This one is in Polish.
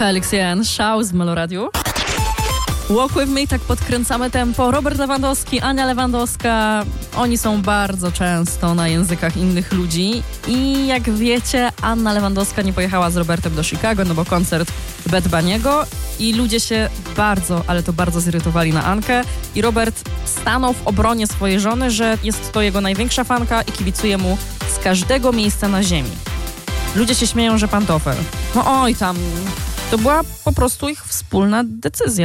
Felix Jan, Szał z Meloradiu. Walk With Me, tak podkręcamy tempo. Robert Lewandowski, Ania Lewandowska, oni są bardzo często na językach innych ludzi i jak wiecie, Anna Lewandowska nie pojechała z Robertem do Chicago, no bo koncert Bad Bunny'ego i ludzie się bardzo, ale to bardzo zirytowali na Ankę i Robert stanął w obronie swojej żony, że jest to jego największa fanka i kibicuje mu z każdego miejsca na ziemi. Ludzie się śmieją, że pantofel. No oj tam, to była po prostu ich wspólna decyzja.